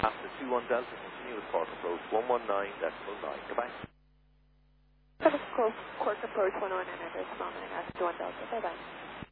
After 21 Delta, continue with Cork approach 119.9. Goodbye. Cork approach 119 address 9 after 1 Delta. Bye bye.